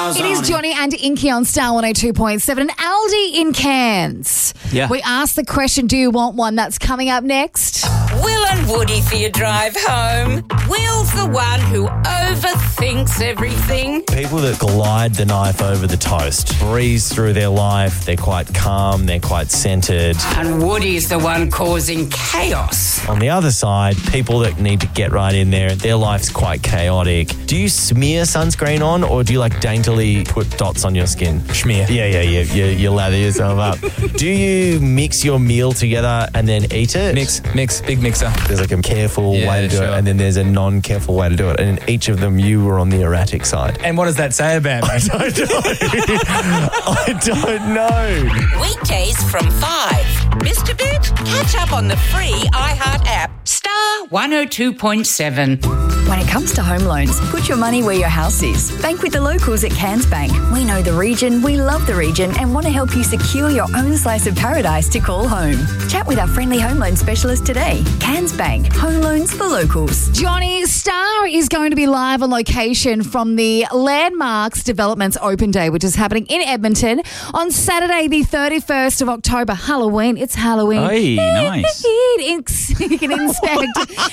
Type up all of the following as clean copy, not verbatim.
It is Johnny and Inky on Star 102.7 and Aldi in Cairns. Yeah. We asked the question, do you want one? That's coming up next. Will and Woody for your drive home. Will's the one who overthinks everything. People that glide the knife over the toast, breeze through their life, they're quite calm, they're quite centred. And Woody's the one causing chaos. On the other side, people that need to get right in there, their life's quite chaotic. Do you smear sunscreen on or do you like daintily put dots on your skin? Schmear. Yeah. You lather yourself up. Do you mix your meal together and then eat it? Mix, big mixer. There's like a careful way to do it and then there's a non-careful way to do it. And in each of them, you were on the erratic side. And what does that say about me? I don't know. Weekdays from 5. Missed a bit? Catch up on the free iHeart app. Star 102.7. When it comes to home loans, put your money where your house is. Bank with the locals at Cairns Bank. We know the region, we love the region and want to help you secure your own slice of paradise to call home. Chat with our friendly home loan specialist today. Cairns Bank. Home loans for locals. Johnny, Star is going to be live on location from the Landmarks Developments Open Day, which is happening in Edmonton on Saturday, the 31st of October. Halloween. It's Halloween. Hey, nice. You can inspect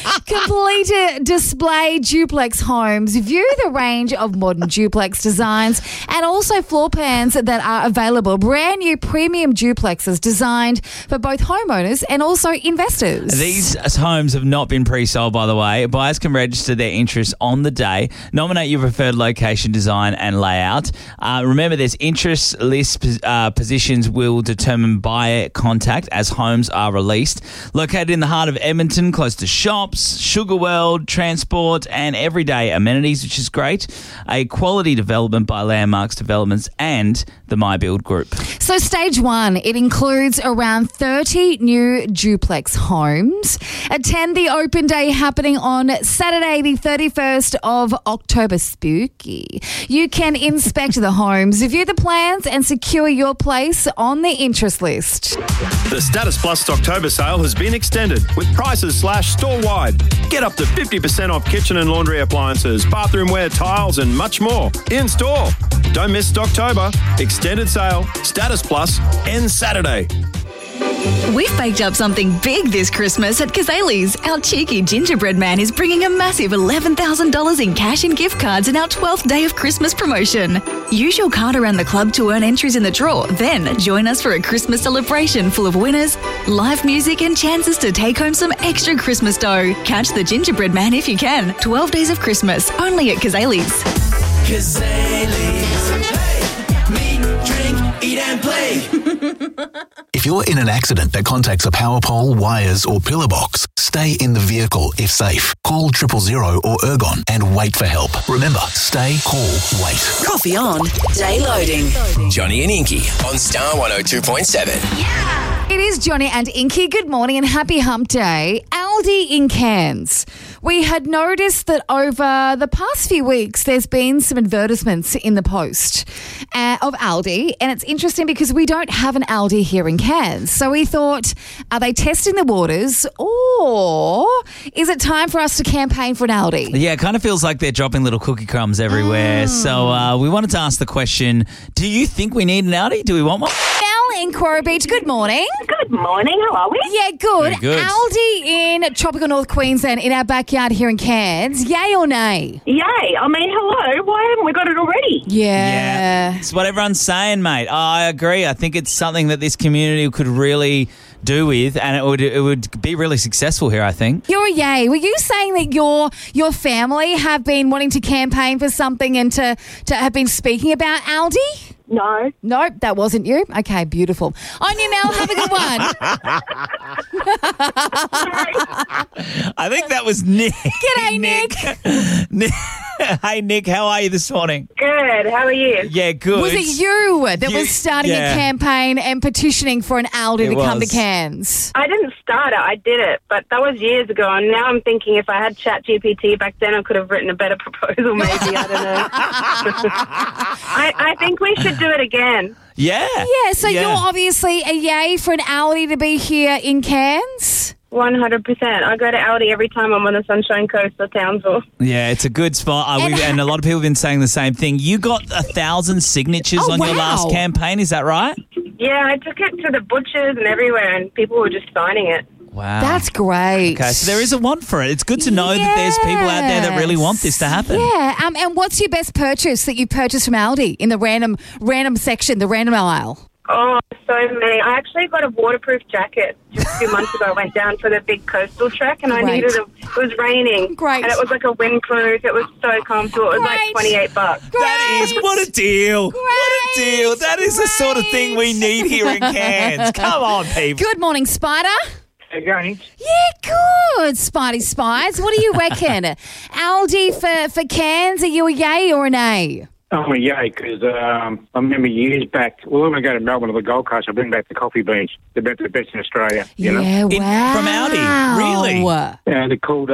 complete display duplex homes, view the range of modern duplex designs and also floor plans that are available. Brand new premium duplexes designed for both homeowners and also investors. These homes have not been pre-sold, by the way. Buyers can register their interest on the day, nominate your preferred location, design and layout. Remember, there's interest list positions will determine buyer contact as homes are released. Located in the heart of Edmonton, close to shops, Sugar World, transport and everyday amenities, which is great. A quality development by Landmarks Developments and the MyBuild Group. So stage one, it includes around 30 new duplex homes. Attend the open day happening on Saturday, the 31st of October. Spooky. You can inspect the homes, view the plans and secure your place on the interest list. The Status Plus October sale has been extended with prices slashed store-wide. Get up to 50% off kitchen and laundry appliances, bathroom ware, tiles and much more in store. Don't miss October. Extended sale. Status Plus ends Saturday. We've baked up something big this Christmas at Kazali's. Our cheeky gingerbread man is bringing a massive $11,000 in cash and gift cards in our 12th day of Christmas promotion. Use your card around the club to earn entries in the draw. Then join us for a Christmas celebration full of winners, live music and chances to take home some extra Christmas dough. Catch the gingerbread man if you can. 12 days of Christmas, only at Kazali's. Kazali's. Hey, meet, drink, eat and play. If you're in an accident that contacts a power pole, wires or pillar box, stay in the vehicle if safe. Call 000 or Ergon and wait for help. Remember, stay, call, wait. Coffee on. Day loading. Johnny and Inky on Star 102.7. It is Johnny and Inky. Good morning and happy hump day. Aldi in Cairns. We had noticed that over the past few weeks there's been some advertisements in the post of Aldi, and it's interesting because we don't have an Aldi here in Cairns. So we thought, are they testing the waters or is it time for us to campaign for an Aldi? Yeah, it kind of feels like they're dropping little cookie crumbs everywhere. So we wanted to ask the question, do you think we need an Aldi? Do we want one? Mel in Quarry Beach, good morning. Good morning, how are we? Yeah, good. Very good. Aldi in tropical North Queensland in our backyard here in Cairns, yay or nay? Yay. I mean, hello, why haven't we got it already? Yeah. It's what everyone's saying, mate. I agree. I think it's something that this community could really do with, and it would be really successful here, I think. You're a yay. Were you saying that your family have been wanting to campaign for something and to have been speaking about Aldi? No. Nope, that wasn't you. Okay, beautiful. On you, Mel. Have a good one. I think that was Nick. G'day, Nick. Hey, Nick, how are you this morning? Good, how are you? Yeah, good. Was it you that was starting a campaign and petitioning for an Aldi to come to Cairns? I didn't start it, I did it, but that was years ago, and now I'm thinking if I had ChatGPT back then, I could have written a better proposal, maybe, I don't know. I think we should do it again. Yeah. Yeah, so you're obviously a yay for an Aldi to be here in Cairns? 100%. I go to Aldi every time I'm on the Sunshine Coast or Townsville. Yeah, it's a good spot. And a lot of people have been saying the same thing. You got 1,000 signatures on your last campaign, is that right? Yeah, I took it to the butchers and everywhere, and people were just signing it. Wow. That's great. Okay, so there is a want for it. It's good to know that there's people out there that really want this to happen. Yeah. And what's your best purchase that you purchased from Aldi in the random section, the random aisle? Oh, so many. I actually got a waterproof jacket just a few months ago. I went down for the big coastal trek and I needed it. It was raining. Great. And it was like a windproof. It was so comfortable. It was like $28. That is, what a deal. What a deal. That is the sort of thing we need here in Cairns. Come on, people. Good morning, Spider. How you going? Yeah, good, Spidey Spies. What do you reckon? Aldi for Cairns, are you a yay or a nay? I'm a yay because I remember years back, when I go to Melbourne or the Gold Coast, I bring back the coffee beans. They're about the best in Australia. You know? Wow. From Aldi? Really? Yeah, they're called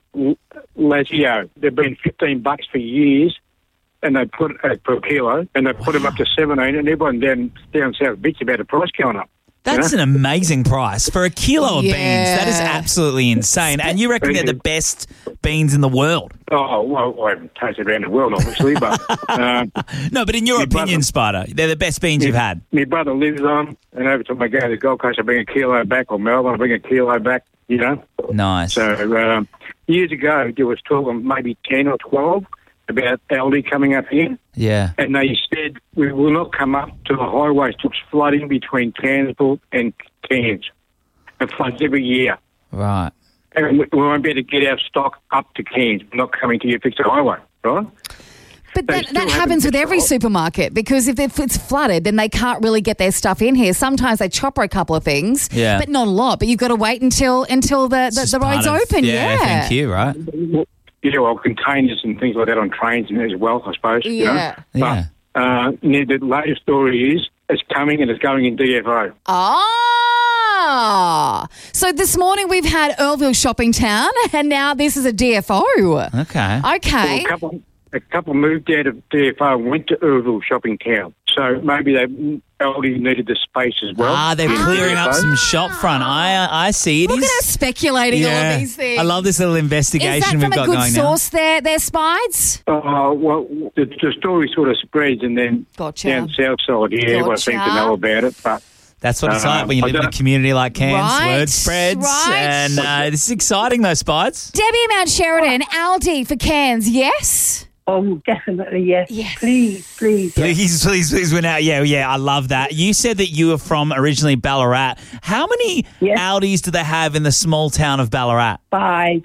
Lazio. They've been $15 for years, and they put per kilo, and they put them up to 17, and everyone down South Beach about the price going up. That's an amazing price for a kilo of beans. That is absolutely insane. And you reckon they're the best beans in the world? Oh, well, I haven't tasted around the world, obviously, but... no, but in your opinion, Spider, they're the best beans you've had. My brother lives on, and every time I go to the Gold Coast, I bring a kilo back, or Melbourne, I bring a kilo back, you know? Nice. So, years ago, there was talk of maybe 10 or 12 about Aldi coming up here. Yeah. And they said, we will not come up to the highways. It was flooding between Townsville and Cairns. It floods every year. Right. And we won't be able to get our stock up to Cairns. We're not coming to your fixed highway, right? But that happens with every supermarket because if it's flooded, then they can't really get their stuff in here. Sometimes they chopper a couple of things, but not a lot. But you've got to wait until the road's open. Yeah, thank you, right? Yeah, well, containers and things like that on trains as well, I suppose. Yeah. You know? But the latest story is it's coming and it's going in DFO. So this morning we've had Earlville Shopping Town and now this is a DFO. Okay. Well, a couple moved out of DFO and went to Earlville Shopping Town. So maybe Aldi needed the space as well. They're clearing up some shop front. I see it. Look at us speculating all of these things. I love this little investigation we've got going now. Is that from a good source there, Spides? Well, the story sort of spreads and then down south side, everyone seems to know about it, but... That's what it's like when you live in a community like Cairns. Word spreads. And this is exciting, though, Spides. Debbie Mount Sheridan, Aldi for Cairns, yes? Oh, definitely, yes. Please. Please win out. Yeah, I love that. You said that you were from originally Ballarat. How many Aldis do they have in the small town of Ballarat? 5.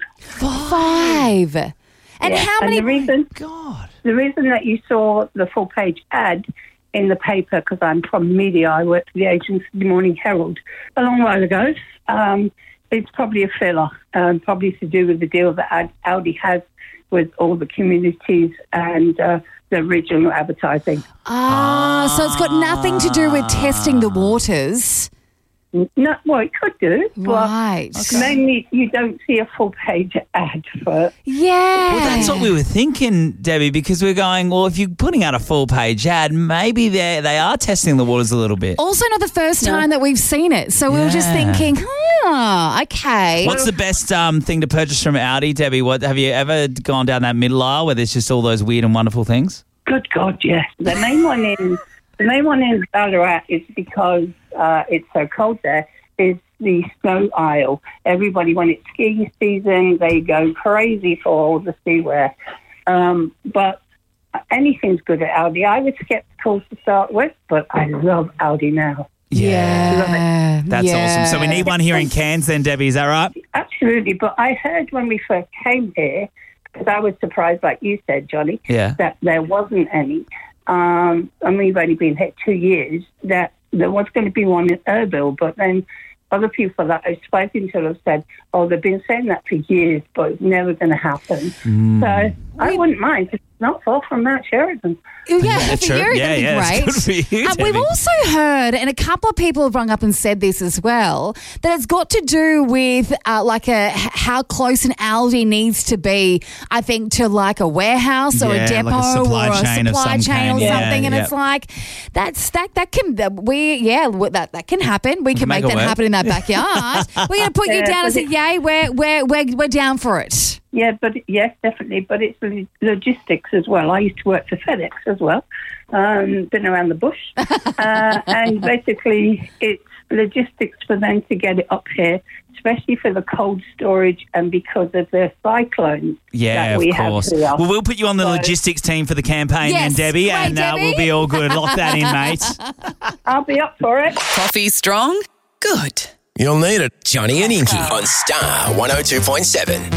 5. And how many? And the reason that you saw the full-page ad in the paper, because I'm from media, I worked for the Agency Morning Herald a long while ago. It's probably a filler, probably to do with the deal that Aldi has with all the communities and the regional advertising. So it's got nothing to do with testing the waters. No, well, it could do. Right. But mainly you don't see a full-page ad for it. Yeah. Well, that's what we were thinking, Debbie, because we're going, well, if you're putting out a full-page ad, maybe they are testing the waters a little bit. Also not the first time that we've seen it. So we were just thinking, okay. What's the best thing to purchase from Aldi, Debbie? Have you ever gone down that middle aisle where there's just all those weird and wonderful things? Good God, yes. The main one in Ballarat is because it's so cold there, is the snow aisle. Everybody, when it's skiing season, they go crazy for all the ski wear. But anything's good at Aldi. I was sceptical to start with, but I love Aldi now. Yeah. That's awesome. So we need one here in Cairns then, Debbie, is that right? Absolutely. But I heard when we first came here, because I was surprised, like you said, Johnny, that there wasn't any. And we've only been here 2 years, that there was going to be one in Earlville, but then other people that I've spoken to have said, they've been saying that for years, but it's never going to happen. So I wouldn't mind. not far from Mount Sheridan. Yeah, for true. you, Yeah, that'd be yeah, great. it's good for you, We've Debbie. also heard, and a couple of people have rung up and said this as well, that it's got to do with how close an Aldi needs to be, I think, to like a warehouse or Yeah, a depot like a supply or a chain of supply some chain or kind. Yeah, something. And yeah. it's like, that can happen. We can make make it that work. happen in that backyard. We're going to put you Yeah, down but and say, yay, we're down for it. Yeah, but yes, definitely. But it's logistics as well. I used to work for FedEx as well. Been around the bush, and basically it's logistics for them to get it up here, especially for the cold storage and because of the cyclones. Yeah, that we of course. have here. Well, we'll put you on the logistics team for the campaign Yes, then, Debbie, great, and Debbie. we'll be all good. Lock that in, mate. I'll be up for it. Coffee strong? Good. You'll need it. Johnny and Inky on Star 102.7.